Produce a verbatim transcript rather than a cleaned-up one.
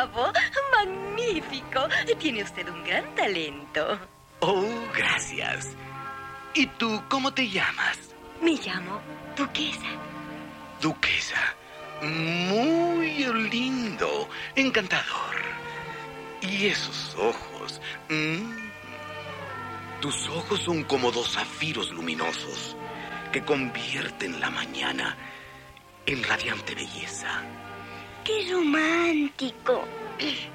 bravo! ¡Magnífico! Tiene usted un gran talento. Oh, gracias. ¿Y tú cómo te llamas? Me llamo Duquesa. Duquesa. Muy lindo. Encantador. Y esos ojos. Mm. Tus ojos son como dos zafiros luminosos que convierten la mañana en radiante belleza. ¡Qué romántico!